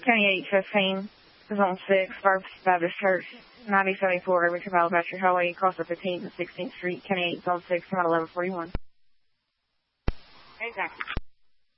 County 815 is on 6, First Baptist Church, 9074 Richard Alabaster Highway, across the 15th and 16th Street. County 8 is on 6, come out 1141. Exactly.